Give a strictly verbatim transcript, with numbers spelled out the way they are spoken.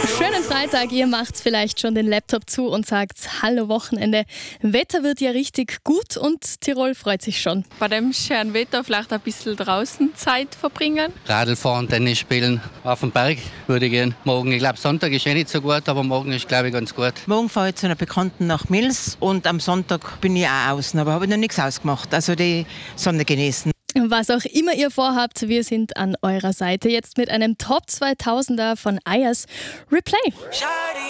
Schönen Freitag, ihr macht vielleicht schon den Laptop zu und sagt Hallo Wochenende. Wetter wird ja richtig gut und Tirol freut sich schon. Bei dem schönen Wetter vielleicht ein bisschen draußen Zeit verbringen. Radl fahren, Tennis spielen, auf den Berg würde ich gehen. Morgen, ich glaube Sonntag ist eh nicht so gut, aber morgen ist glaube ich ganz gut. Morgen fahre ich zu einer Bekannten nach Mils und am Sonntag bin ich auch außen, aber habe noch nichts ausgemacht. Also die Sonne genießen. Was auch immer ihr vorhabt, wir sind an eurer Seite. Jetzt mit einem Top zweitausender von Ayers Replay.